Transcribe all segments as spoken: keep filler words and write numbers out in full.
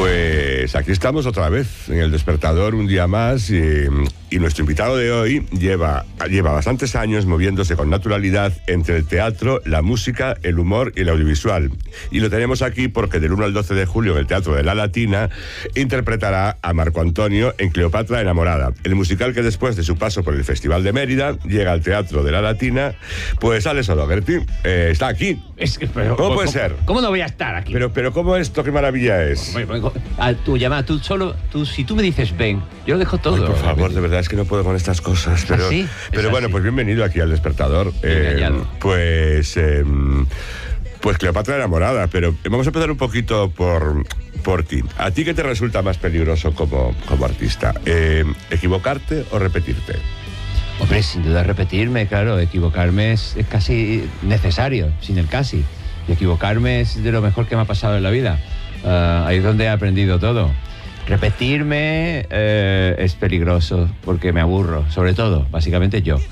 Pues aquí estamos otra vez en El Despertador un día más y, y nuestro invitado de hoy lleva, lleva bastantes años moviéndose con naturalidad entre el teatro, la música, el humor y el audiovisual. Y lo tenemos aquí porque del uno al doce de julio en el Teatro de la Latina interpretará a Marco Antonio en Cleopatra enamorada, el musical que después de su paso por el Festival de Mérida llega al Teatro de la Latina. Pues Alex O'Doherty eh, está aquí. Es que, pero, ¿Cómo puede ¿cómo, ser? ¿Cómo no voy a estar aquí? Pero, pero ¿cómo esto? ¿Qué maravilla es? A tu llamada, tú solo, tú, si tú me dices ven, yo lo dejo todo. Ay, por favor, de verdad es que no puedo con estas cosas. Pero, ¿Ah, sí? pero bueno, así. Pues bienvenido aquí al Despertador. Eh, pues, eh, pues Cleopatra enamorada, pero vamos a empezar un poquito por, por ti. ¿A ti qué te resulta más peligroso como, como artista? Eh, ¿Equivocarte o repetirte? Hombre, sin duda repetirme, claro, equivocarme es, es casi necesario, sin el casi. Y equivocarme es de lo mejor que me ha pasado en la vida. Uh, ahí es donde he aprendido todo. Repetirme eh, es peligroso porque me aburro, sobre todo, básicamente yo.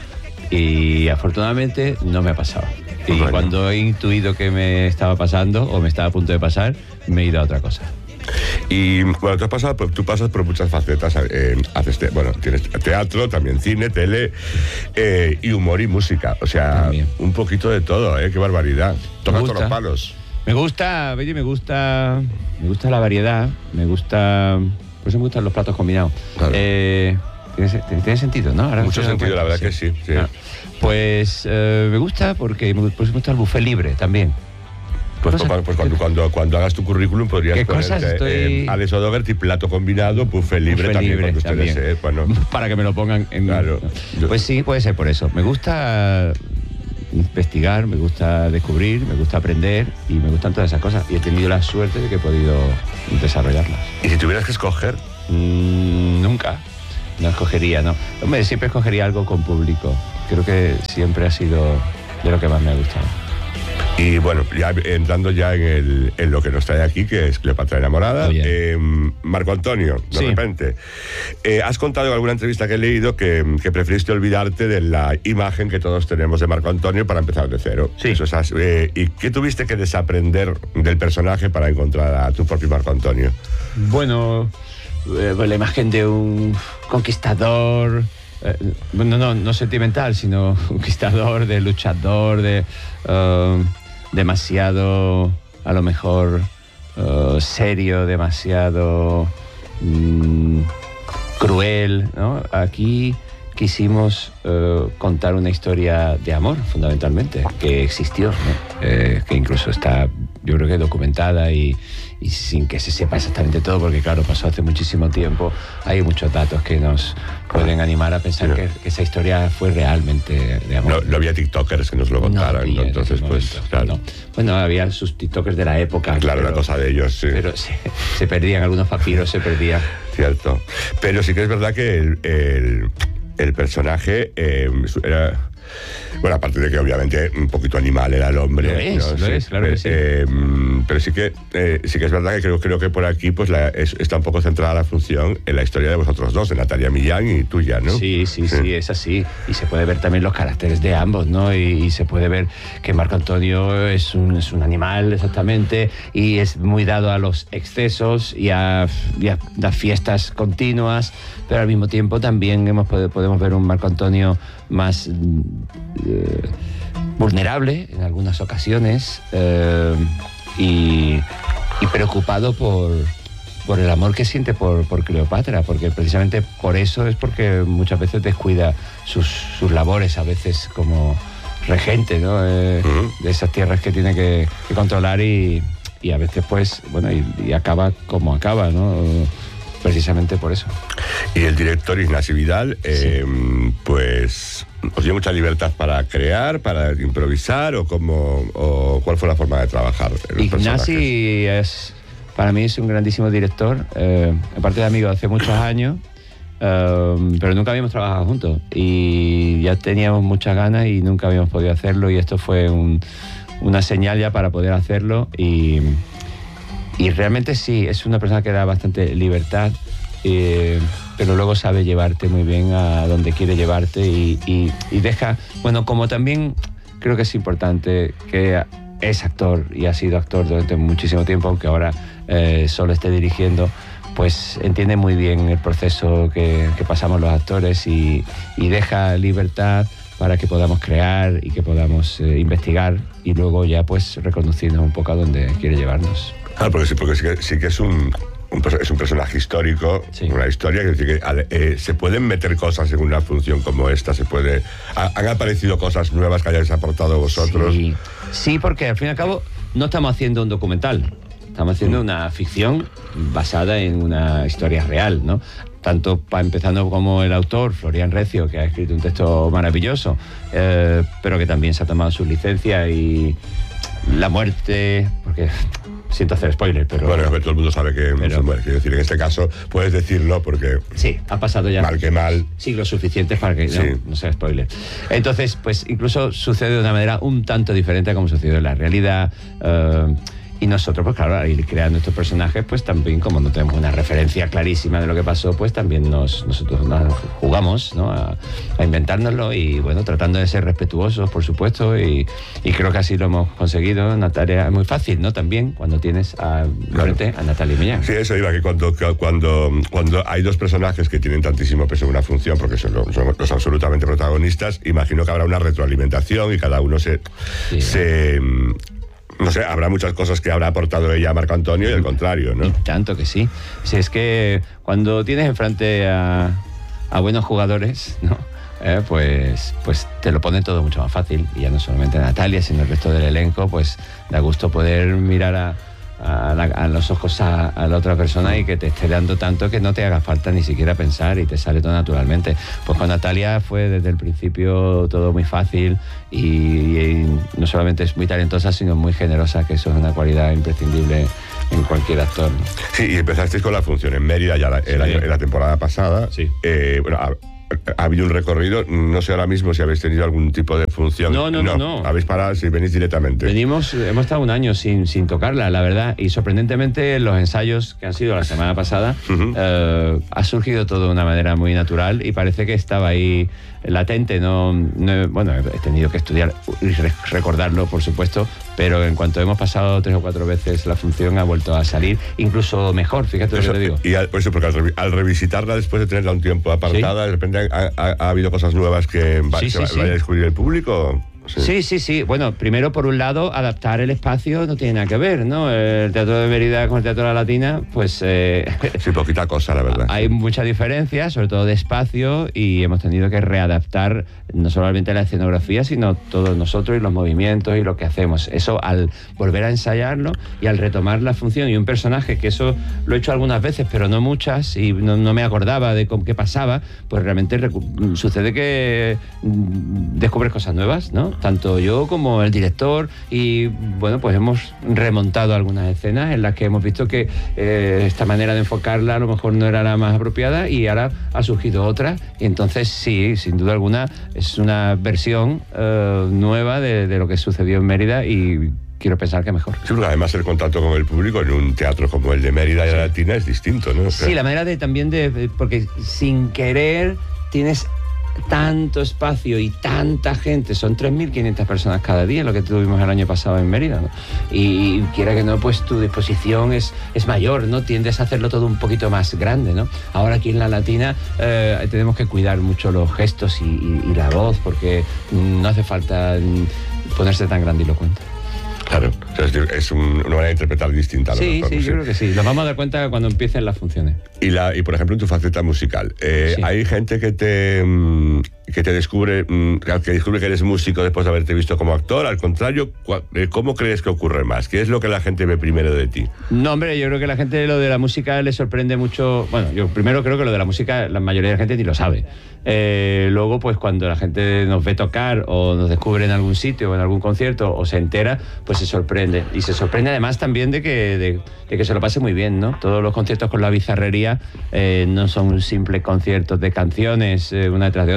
Y afortunadamente no me ha pasado. Y bueno, cuando he intuido que me estaba pasando o me estaba a punto de pasar, me he ido a otra cosa. Y bueno, tú, has pasado, tú pasas por muchas facetas. Eh, haces te, bueno, tienes teatro, también cine, tele, eh, y humor y música. O sea, también. Un poquito de todo, ¿eh? Qué barbaridad. Tocas todos los palos. Me gusta, oye, me gusta, me gusta la variedad, me gusta, por eso me gustan los platos combinados. Claro. Eh, ¿tiene, ¿Tiene sentido, no? Ahora Mucho sentido, la verdad sí. que sí. sí. Ah, pues eh, me gusta porque me, por eso me gusta el buffet libre también. Pues, pues, pues cuando, cuando, cuando hagas tu currículum podrías ¿Qué ponerte cosas estoy... eh, Alex O'Doherty, plato combinado, buffet libre, buffet también, libre cuando ustedes, también. Eh, bueno. Para que me lo pongan en... Claro. Pues sí, puede ser por eso. Me gusta investigar, me gusta descubrir, me gusta aprender y me gustan todas esas cosas. Y he tenido la suerte de que he podido desarrollarlas. ¿Y si tuvieras que escoger? Mm, nunca. No escogería, no. Hombre, siempre escogería algo con público. Creo que siempre ha sido de lo que más me ha gustado. Y bueno, ya entrando ya en, el, en lo que nos trae aquí, que es Cleopatra enamorada, oh, yeah. eh, Marco Antonio, de sí. repente, eh, has contado en alguna entrevista que he leído que, que preferiste olvidarte de la imagen que todos tenemos de Marco Antonio para empezar de cero. Sí. Eso es, eh, ¿y qué tuviste que desaprender del personaje para encontrar a tu propio Marco Antonio? Bueno, eh, la imagen de un conquistador... Eh, no, no, no sentimental, sino conquistador, de luchador, de uh, demasiado, a lo mejor, uh, serio, demasiado um, cruel, ¿no? Aquí quisimos uh, contar una historia de amor, fundamentalmente, que existió, ¿no? eh, que incluso está, yo creo que documentada y, y sin que se sepa exactamente todo, porque claro, pasó hace muchísimo tiempo. Hay muchos datos que nos pueden animar a pensar sí. que, que esa historia fue realmente de amor. No, no había tiktokers que nos lo contaran, no había, entonces pues momento, claro. No. Bueno, había sus tiktokers de la época. Claro, una cosa de ellos, sí. Pero se, se perdían, algunos papiros se perdían. Cierto. Pero sí que es verdad que el, el, el personaje eh, era... Bueno, aparte de que obviamente un poquito animal era el hombre. Lo es, ¿no? lo sí, es, claro pero, que sí. Eh, pero sí que, eh, sí que es verdad que creo, creo que por aquí pues la, es, está un poco centrada la función en la historia de vosotros dos, de Natalia Millán y tuya, ¿no? Sí, sí, sí, sí, es así. Y se puede ver también los caracteres de ambos, ¿no? Y, y se puede ver que Marco Antonio es un, es un animal, exactamente, y es muy dado a los excesos y a, y a las fiestas continuas, pero al mismo tiempo también hemos, podemos ver un Marco Antonio más eh, vulnerable en algunas ocasiones eh, y, y preocupado por, por el amor que siente por, por Cleopatra, porque precisamente por eso es porque muchas veces descuida sus, sus labores, a veces como regente, ¿no? Eh, uh-huh. De esas tierras que tiene que, que controlar y, y a veces pues, bueno, y, y acaba como acaba, ¿no? Precisamente por eso. Y el director Ignasi Vidal, eh, sí. pues, ¿os dio mucha libertad para crear, para improvisar o cómo, o cuál fue la forma de trabajar? Ignasi es, para mí es un grandísimo director, eh, aparte de amigo hace muchos años, eh, pero nunca habíamos trabajado juntos y ya teníamos muchas ganas y nunca habíamos podido hacerlo y esto fue un, una señal ya para poder hacerlo y... Y realmente sí, es una persona que da bastante libertad, eh, pero luego sabe llevarte muy bien a donde quiere llevarte y, y, y deja, bueno, como también creo que es importante que es actor y ha sido actor durante muchísimo tiempo, aunque ahora eh, solo esté dirigiendo, pues entiende muy bien el proceso que, que pasamos los actores y, y deja libertad para que podamos crear y que podamos eh, investigar y luego ya pues reconducirnos un poco a donde quiere llevarnos. Ah, porque sí, porque sí que, sí que es un, un, es un personaje histórico, sí. Una historia, que, decir, que eh, se pueden meter cosas en una función como esta, se puede... Ha, ¿Han aparecido cosas nuevas que hayáis aportado vosotros? Sí, sí, porque al fin y al cabo no estamos haciendo un documental. Estamos haciendo mm. una ficción basada en una historia real, ¿no? Tanto pa, empezando como el autor, Florian Recio, que ha escrito un texto maravilloso, eh, pero que también se ha tomado su licencia y la muerte, porque siento hacer spoiler, pero... Bueno, todo el mundo sabe que pero, se muere, quiero decir, en este caso puedes decirlo porque... Sí, ha pasado ya... Mal que mal. Siglos suficientes para que sí. no, no sea spoiler. Entonces, pues incluso sucede de una manera un tanto diferente a como sucedió en la realidad... Uh, Y nosotros, pues claro, al ir creando estos personajes, pues también, como no tenemos una referencia clarísima de lo que pasó, pues también nos, nosotros nos jugamos, ¿no? a, a inventárnoslo y, bueno, tratando de ser respetuosos, por supuesto, y, y creo que así lo hemos conseguido. Una tarea muy fácil, ¿no? También, cuando tienes a, claro. a Natalia Millán. Sí, eso iba, que cuando, cuando, cuando hay dos personajes que tienen tantísimo peso en una función, porque son los, son los absolutamente protagonistas, imagino que habrá una retroalimentación y cada uno se... Sí, se ¿no? No sé, habrá muchas cosas que habrá aportado ella a Marco Antonio y al contrario, ¿no? Y tanto que sí. Si es que cuando tienes enfrente a, a buenos jugadores, ¿no? Eh, pues, pues te lo pone todo mucho más fácil. Y ya no solamente Natalia, sino el resto del elenco, pues da gusto poder mirar a, a, la, a los ojos a, a la otra persona y que te esté dando tanto que no te haga falta ni siquiera pensar y te sale todo naturalmente. Pues con Natalia fue desde el principio todo muy fácil y, y no solamente es muy talentosa, sino muy generosa, que eso es una cualidad imprescindible en cualquier actor. Sí, y empezasteis con la función en Mérida ya la, el sí. año, en la temporada pasada. Sí. Eh, bueno, a, ha habido un recorrido, no sé ahora mismo si habéis tenido algún tipo de función. No, no, no. no. Habéis parado, si venís directamente. Venimos, hemos estado un año sin, sin tocarla, la verdad, y sorprendentemente los ensayos que han sido la semana pasada, uh-huh. eh, ha surgido todo de una manera muy natural y parece que estaba ahí latente. No, no, bueno, he tenido que estudiar y recordarlo, por supuesto, pero en cuanto hemos pasado tres o cuatro veces la función ha vuelto a salir, incluso mejor, fíjate lo que te digo. Y al, por eso, porque al, al revisitarla después de tenerla un tiempo apartada, ¿sí? De repente ha, ha, ha habido cosas nuevas que va, sí, se sí, va, sí. vaya a descubrir el público. Sí. sí, sí, sí. Bueno, primero, por un lado, adaptar el espacio no tiene nada que ver, ¿no? El Teatro de Mérida con el Teatro de la Latina, pues... Eh, sí, poquita cosa, la verdad. Hay sí. mucha diferencia, sobre todo de espacio, y hemos tenido que readaptar no solamente la escenografía, sino todos nosotros y los movimientos y lo que hacemos. Eso al volver a ensayarlo y al retomar la función y un personaje, que eso lo he hecho algunas veces, pero no muchas, y no, no me acordaba de cómo, qué pasaba, pues realmente recu- sucede que mm, descubres cosas nuevas, ¿no? Tanto yo como el director, y bueno, pues hemos remontado algunas escenas en las que hemos visto que eh, esta manera de enfocarla a lo mejor no era la más apropiada y ahora ha surgido otra, y entonces sí, sin duda alguna es una versión eh, nueva de, de lo que sucedió en Mérida y quiero pensar que mejor. Sí, porque además el contacto con el público en un teatro como el de Mérida y sí. la Latina es distinto, ¿no? O sea, sí, la manera de también de, porque sin querer tienes tanto espacio y tanta gente, son tres mil quinientas personas cada día lo que tuvimos el año pasado en Mérida, ¿no? Y, y quiera que no, pues tu disposición es, es mayor, ¿no? Tiendes a hacerlo todo un poquito más grande, ¿no? Ahora aquí en la Latina eh, tenemos que cuidar mucho los gestos y, y, y la voz, porque no hace falta ponerse tan grandilocuente. Claro, o sea, es un, una manera de interpretar distinta. Sí, sí, yo creo que sí. Nos vamos a dar cuenta cuando empiecen las funciones. Y, la, y por ejemplo, en tu faceta musical, eh, sí. hay gente que te, que te descubre, que descubre que eres músico después de haberte visto como actor. Al contrario, ¿cómo crees que ocurre más? ¿Qué es lo que la gente ve primero de ti? No, hombre, yo creo que la gente lo de la música le sorprende mucho. Bueno, yo primero creo que lo de la música la mayoría de la gente ni lo sabe. Eh, luego, pues cuando la gente nos ve tocar o nos descubre en algún sitio o en algún concierto o se entera, pues se sorprende. Y se sorprende además también de que, de, de que se lo pase muy bien, ¿no? Todos los conciertos con la bizarrería eh, no son simples conciertos de canciones eh, una detrás de otra, sino que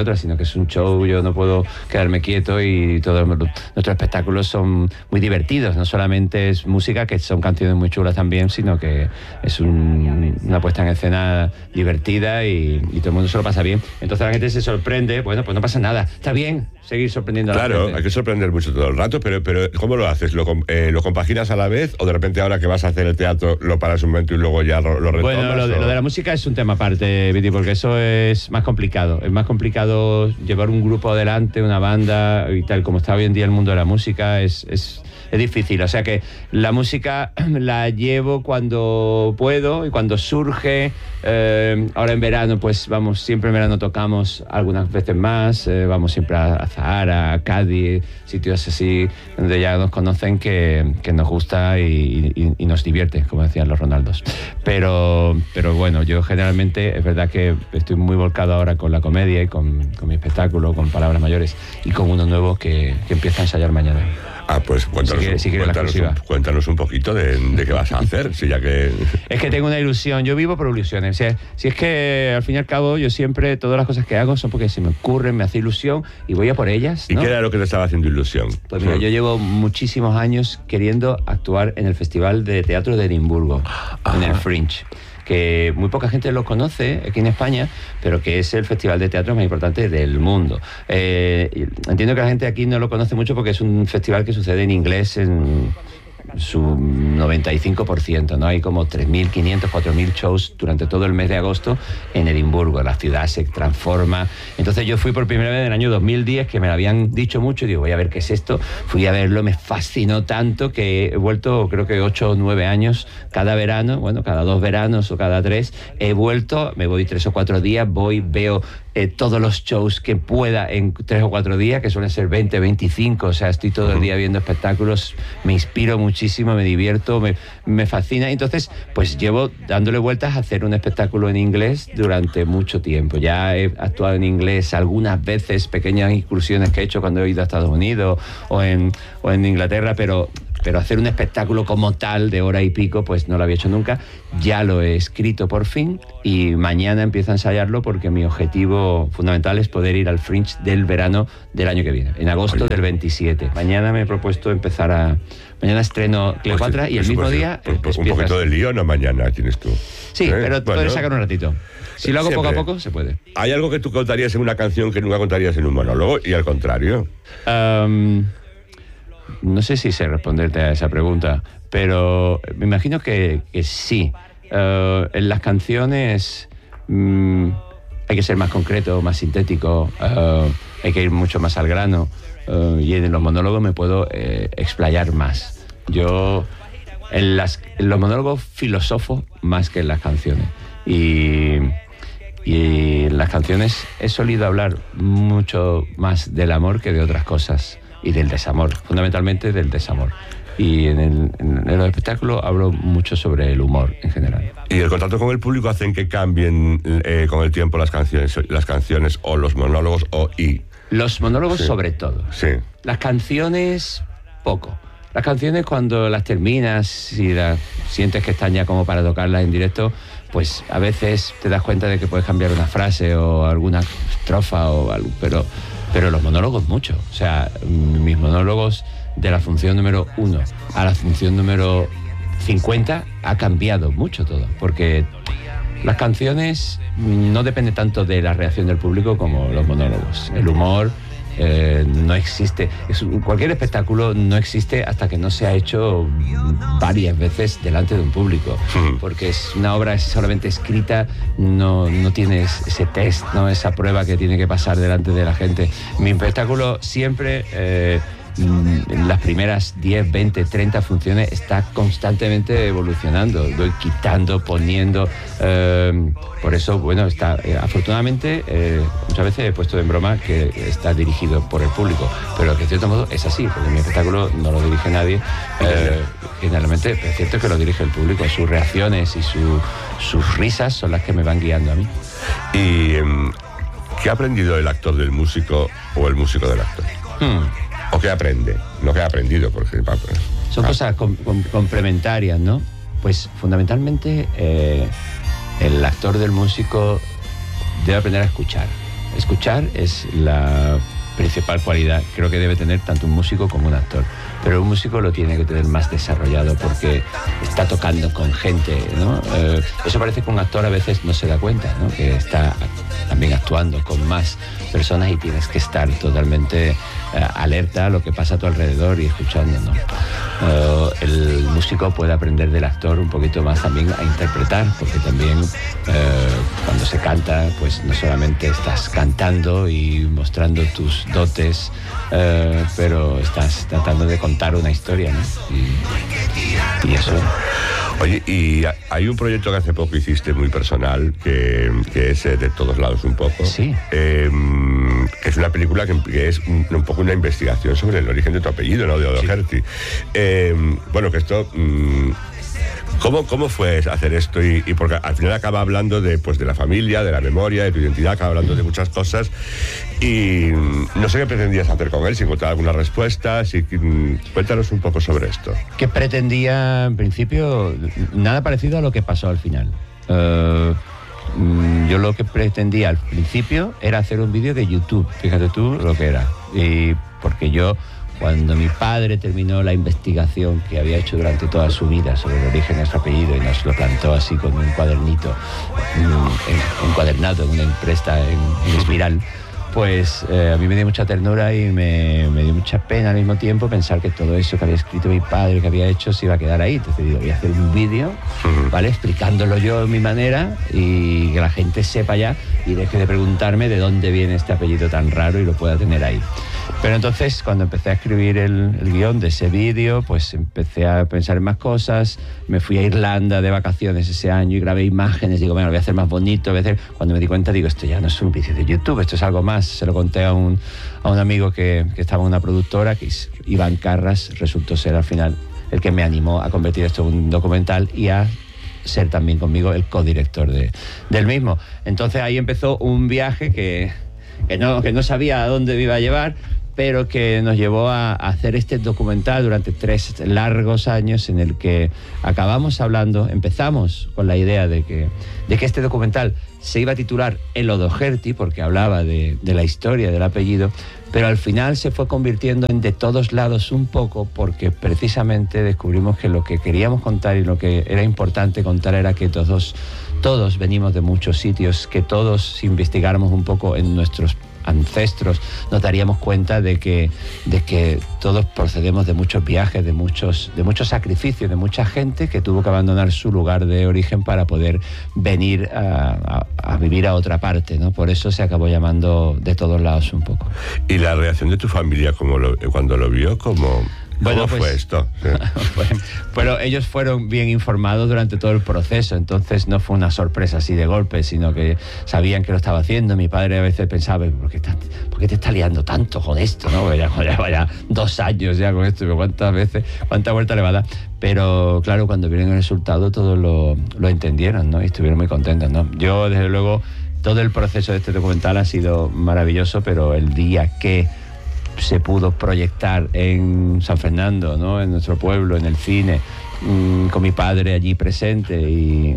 es un show, yo no puedo quedarme quieto y todos nuestros espectáculos son muy divertidos, no solamente es música, que son canciones muy chulas también, sino que es un, una puesta en escena divertida y, y todo el mundo se lo pasa bien. Entonces la gente se sorprende, bueno, pues no pasa nada, está bien seguir sorprendiendo a la claro, gente. Claro, hay que sorprender mucho todo el rato, pero, pero ¿cómo lo haces? ¿Lo, eh, ¿Lo compaginas a la vez o de repente ahora que vas a hacer el teatro lo paras un momento y luego ya lo, lo retomas? Bueno, lo de, lo de la música es un tema aparte, Viti, porque eso es más complicado. Es más complicado llevar un grupo adelante, una banda y tal, como está hoy en día el mundo de la música, es... es Es difícil, o sea que la música la llevo cuando puedo y cuando surge. Eh, ahora en verano, pues vamos, siempre en verano tocamos algunas veces más, eh, vamos siempre a, a Zahara, a Cádiz, sitios así donde ya nos conocen que, que nos gusta y, y, y nos divierte, como decían los Ronaldos. Pero, pero bueno, yo generalmente es verdad que estoy muy volcado ahora con la comedia y con, con mi espectáculo, con Palabras Mayores y con uno nuevo que, que empieza a ensayar mañana. Ah, pues cuéntanos, si quiere, si quiere cuéntanos, un, cuéntanos un poquito de, de qué vas a hacer, si ya que... Es que tengo una ilusión, yo vivo por ilusiones, o sea, si es que al fin y al cabo yo siempre, todas las cosas que hago son porque se me ocurren, me hace ilusión y voy a por ellas, ¿no? ¿Y qué era lo que te estaba haciendo ilusión? Pues mira, ¿no? Yo llevo muchísimos años queriendo actuar en el Festival de Teatro de Edimburgo, Ajá. en el Fringe, que muy poca gente lo conoce aquí en España, pero que es el festival de teatro más importante del mundo. Eh, entiendo que la gente aquí no lo conoce mucho porque es un festival que sucede en inglés en su noventa y cinco por ciento, ¿no? Hay como tres mil quinientos, cuatro mil shows durante todo el mes de agosto en Edimburgo. La ciudad se transforma. Entonces yo fui por primera vez en el año dos mil diez, que me lo habían dicho mucho, y digo, voy a ver qué es esto. Fui a verlo, me fascinó tanto que he vuelto, creo que ocho o nueve años cada verano, bueno, cada dos veranos o cada tres, he vuelto, me voy tres o cuatro días, voy, veo Eh, todos los shows que pueda en tres o cuatro días, que suelen ser veinte, veinticinco, o sea, estoy todo el día viendo espectáculos, me inspiro muchísimo, me divierto, me, me fascina. Entonces, pues llevo dándole vueltas a hacer un espectáculo en inglés durante mucho tiempo. Ya he actuado en inglés algunas veces, pequeñas incursiones que he hecho cuando he ido a Estados Unidos o en, o en Inglaterra, pero... pero hacer un espectáculo como tal de hora y pico, pues no lo había hecho nunca. Ya lo he escrito por fin y mañana empiezo a ensayarlo porque mi objetivo fundamental es poder ir al Fringe del verano del año que viene, en agosto Oye. del veintisiete. Mañana me he propuesto empezar a... Mañana estreno Cleopatra pues, y el mismo pues, día... Pues, pues, un poquito de lío, no mañana tienes tú. Sí, ¿Eh? pero bueno, puedes sacar un ratito. Si lo hago siempre. poco a poco, se puede. ¿Hay algo que tú contarías en una canción que nunca contarías en un monólogo y al contrario? Um, No sé si sé responderte a esa pregunta, pero me imagino que, que sí. Uh, en las canciones um, hay que ser más concreto, más sintético, uh, hay que ir mucho más al grano, uh, y en los monólogos me puedo eh, explayar más. Yo en, las, en los monólogos filosofo más que en las canciones. Y... Y en las canciones he solido hablar mucho más del amor que de otras cosas. Y del desamor, fundamentalmente del desamor. Y en el, en el espectáculo hablo mucho sobre el humor en general. ¿Y el contacto con el público hacen que cambien eh, con el tiempo las canciones, las canciones o los monólogos o y? Los monólogos sí. sobre todo. Sí. Las canciones, poco. Las canciones cuando las terminas y las sientes que están ya como para tocarlas en directo, pues a veces te das cuenta de que puedes cambiar una frase o alguna estrofa o algo, pero... Pero los monólogos mucho. O sea, mis monólogos de la función número uno a la función número cincuenta ha cambiado mucho todo. Porque las canciones no dependen tanto de la reacción del público como los monólogos. El humor eh, no existe. Es, cualquier espectáculo no existe hasta que no se ha hecho varias veces delante de un público. Porque es una obra solamente escrita, no, no tienes ese test, ¿no? Esa prueba que tiene que pasar delante de la gente. Mi espectáculo siempre... Eh, en las primeras diez, veinte, treinta funciones está constantemente evolucionando, voy quitando, poniendo, eh, por eso, bueno, está eh, afortunadamente, eh, muchas veces he puesto en broma que está dirigido por el público, pero que de cierto modo es así, porque mi espectáculo no lo dirige nadie, eh, generalmente es cierto que lo dirige el público, sus reacciones y su, sus risas son las que me van guiando a mí. ¿Y um, qué ha aprendido el actor del músico o el músico del actor? Hmm. ¿O qué aprende? No que ha aprendido, por ejemplo. Son ah. cosas com com complementarias, ¿no? Pues fundamentalmente eh, el actor del músico debe aprender a escuchar. Escuchar es la principal cualidad, creo que debe tener tanto un músico como un actor. Pero un músico lo tiene que tener más desarrollado porque está tocando con gente, ¿no? Eh, eso parece que un actor a veces no se da cuenta, ¿no? Que está también actuando con más personas y tienes que estar totalmente eh, alerta a lo que pasa a tu alrededor y escuchando, ¿no? Eh, el músico puede aprender del actor un poquito más también a interpretar, porque también eh, cuando se canta, pues no solamente estás cantando y mostrando tus dotes, eh, pero estás tratando de contar una historia, ¿no? Y, y eso. Oye, y hay un proyecto que hace poco hiciste muy personal, que, que es eh, De todos lados un poco. Sí. Eh, que es una película que, que es un, un poco una investigación sobre el origen de tu apellido, ¿no? De O'Doherty. Sí. Eh, bueno, que esto... Mm, ¿Cómo, ¿Cómo fue hacer esto? Y, y porque al final acaba hablando de, pues, de la familia, de la memoria, de tu identidad, acaba hablando de muchas cosas. Y no sé qué pretendías hacer con él, si encontrar alguna respuesta. Si, cuéntanos un poco sobre esto. Que pretendía, en principio, nada parecido a lo que pasó al final. Uh, yo lo que pretendía al principio era hacer un vídeo de YouTube. Fíjate tú lo que era. Y porque yo... Cuando mi padre terminó la investigación que había hecho durante toda su vida sobre el origen de su apellido y nos lo plantó así con un cuadernito, un, encuadernado en una impresta en, en espiral, pues eh, a mí me dio mucha ternura y me, me dio mucha pena al mismo tiempo pensar que todo eso que había escrito mi padre, que había hecho, se iba a quedar ahí. Entonces digo, voy a hacer un vídeo, ¿vale? Explicándolo yo a mi manera y que la gente sepa ya y deje de preguntarme de dónde viene este apellido tan raro y lo pueda tener ahí. Pero entonces, cuando empecé a escribir el, el guión de ese vídeo, pues empecé a pensar en más cosas. Me fui a Irlanda de vacaciones ese año y grabé imágenes. Digo, bueno, lo voy a hacer más bonito. Voy a hacer... Cuando me di cuenta, digo, esto ya no es un vídeo de YouTube, esto es algo más. Se lo conté a un, a un amigo que, que estaba en una productora, que es Iván Carras, resultó ser al final el que me animó a convertir esto en un documental y a ser también conmigo el codirector de, del mismo. Entonces ahí empezó un viaje que, que, no, que no sabía a dónde me iba a llevar, pero que nos llevó a hacer este documental durante tres largos años en el que acabamos hablando, empezamos con la idea de que, de que este documental se iba a titular El O'Doherty, porque hablaba de, de la historia del apellido, pero al final se fue convirtiendo en De todos lados un poco, porque precisamente descubrimos que lo que queríamos contar y lo que era importante contar era que todos, todos venimos de muchos sitios, que todos, si investigáramos un poco en nuestros ancestros, nos daríamos cuenta de que, de que todos procedemos de muchos viajes, de muchos, de muchos sacrificios, de mucha gente que tuvo que abandonar su lugar de origen para poder venir a, a, a vivir a otra parte, ¿no? Por eso se acabó llamando De todos lados un poco. ¿Y la reacción de tu familia como lo, cuando lo vio? ¿Cómo, bueno, ¿cómo pues, fue esto? Sí. Bueno, pero ellos fueron bien informados durante todo el proceso, entonces no fue una sorpresa así de golpe, sino que sabían que lo estaba haciendo. Mi padre a veces pensaba, ¿por qué, está, ¿por qué te está liando tanto con esto? ¿No? Ya, ya, ya dos años ya con esto, ¿cuántas veces, cuánta vuelta le va a dar? Pero claro, cuando vieron el resultado todos lo, lo entendieron, ¿no? Y estuvieron muy contentos, ¿no? Yo, desde luego, todo el proceso de este documental ha sido maravilloso, pero el día que se pudo proyectar en San Fernando, ¿no? En nuestro pueblo, en el cine, mmm, con mi padre allí presente y,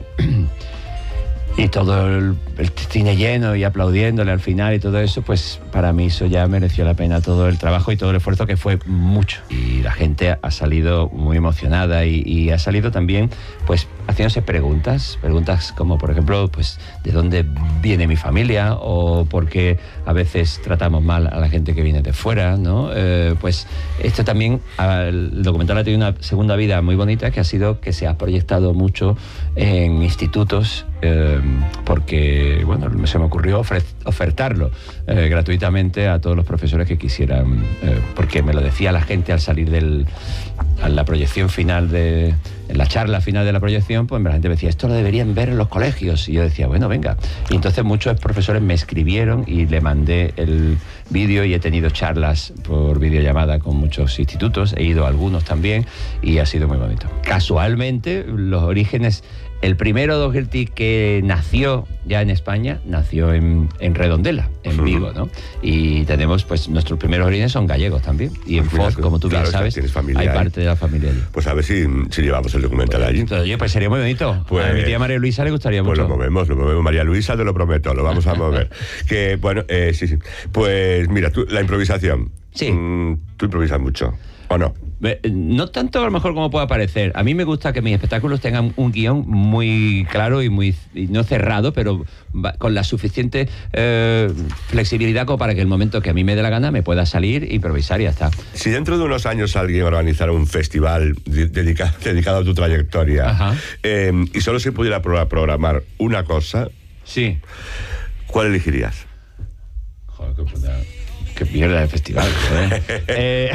y todo el, el cine lleno y aplaudiéndole al final y todo eso, pues para mí eso ya mereció la pena, todo el trabajo y todo el esfuerzo, que fue mucho. Y la gente ha salido muy emocionada y, y ha salido también, pues, haciéndose preguntas, preguntas como, por ejemplo, pues, ¿de dónde viene mi familia? O por qué a veces tratamos mal a la gente que viene de fuera, ¿no? Eh, pues esto también, el documental ha tenido una segunda vida muy bonita, que ha sido que se ha proyectado mucho en institutos, eh, porque, bueno, se me ocurrió ofertarlo eh, gratuitamente a todos los profesores que quisieran, eh, porque me lo decía la gente al salir del, a la proyección final de... En la charla final de la proyección, pues la gente me decía, esto lo deberían ver en los colegios. Y yo decía, bueno, venga. Y entonces muchos profesores me escribieron y le mandé el vídeo y he tenido charlas por videollamada con muchos institutos. He ido a algunos también y ha sido muy bonito. Casualmente, los orígenes El primero Doherty que nació ya en España, nació en, en Redondela, en Vigo, ¿no? Y tenemos, pues, nuestros primeros orígenes son gallegos también. Y en Foz, como tú bien claro, sabes, tienes familia hay ahí. parte de la familia allí. Pues a ver si, si llevamos el documental allí. Entonces, oye, pues sería muy bonito. Pues, a mi tía María Luisa le gustaría pues mucho. lo movemos, lo movemos. María Luisa, te lo prometo, lo vamos a mover. Que, bueno, eh, sí, sí. Pues mira, tú, la improvisación. Sí. Mm, tú improvisas mucho, ¿o no? No tanto a lo mejor como pueda parecer. A mí me gusta que mis espectáculos tengan un guión muy claro y muy y no cerrado, pero con la suficiente eh, flexibilidad como para que el momento que a mí me dé la gana me pueda salir, improvisar y ya está. Si dentro de unos años alguien organizara un festival dedica, dedicado a tu trayectoria eh, y solo se pudiera pro programar una cosa, sí, ¿cuál elegirías? Joder, qué puta... Qué mierda de festival, ¿eh? eh...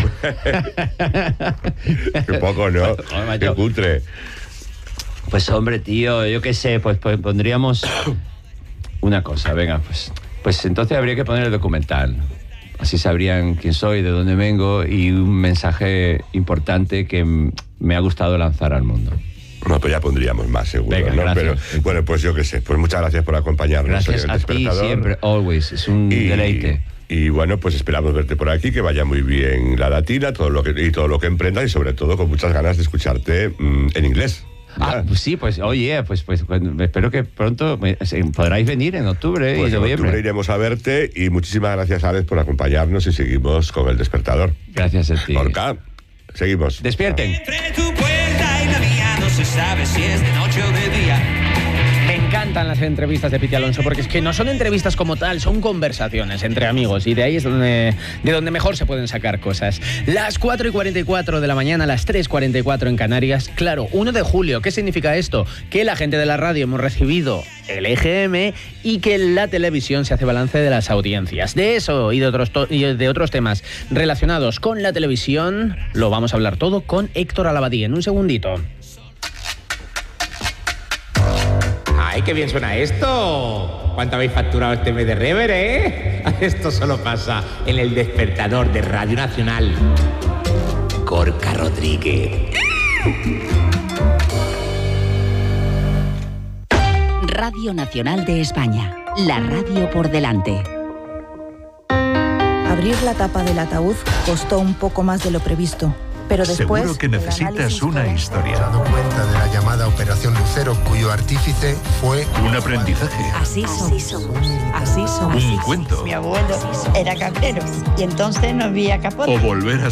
Qué poco, ¿no? Joder, qué cutre. Pues hombre, tío, yo qué sé, pues, pues pondríamos una cosa, venga, pues, pues entonces habría que poner el documental. Así sabrían quién soy, de dónde vengo y un mensaje importante que me ha gustado lanzar al mundo. No, pues ya pondríamos más, seguro. Venga, ¿no? gracias. Pero, bueno, pues yo qué sé, pues muchas gracias por acompañarnos. Gracias a ti siempre, always, es un y, deleite. Y bueno, pues esperamos verte por aquí, que vaya muy bien la latina, todo lo que, y todo lo que emprendas, y sobre todo con muchas ganas de escucharte mmm, en inglés. Ah, pues sí, pues oye, pues, pues, pues espero que pronto me, podráis venir en octubre pues y en noviembre. octubre iremos a verte y muchísimas gracias, Alex, por acompañarnos y seguimos con El Despertador. Gracias a ti. Lorca, seguimos. Despierten. Entre tu puerta y la mía no se sabe si es de noche o de día. Me encantan las entrevistas de Piti Alonso porque es que no son entrevistas como tal, son conversaciones entre amigos y de ahí es donde, de donde mejor se pueden sacar cosas. Las cuatro y cuarenta y cuatro de la mañana, las tres y cuarenta y cuatro en Canarias. Claro, uno de julio, ¿qué significa esto? Que la gente de la radio hemos recibido el E G M y que la televisión se hace balance de las audiencias. De eso y de otros, y de otros temas relacionados con la televisión lo vamos a hablar todo con Héctor Alabadí en un segundito. ¡Ay, qué bien suena esto! ¿Cuánto habéis facturado este mes de Rever, eh? Esto solo pasa en El Despertador de Radio Nacional. Gorka Rodríguez. Radio Nacional de España. La radio por delante. Abrir la tapa del ataúd costó un poco más de lo previsto. Pero después, seguro que necesitas una historia. Se ha dado cuenta de la llamada Operación Lucero, cuyo artífice fue un aprendizaje. Así somos. Así somos. Un cuento. Mi abuelo era cabrero y entonces no había capote. O volver a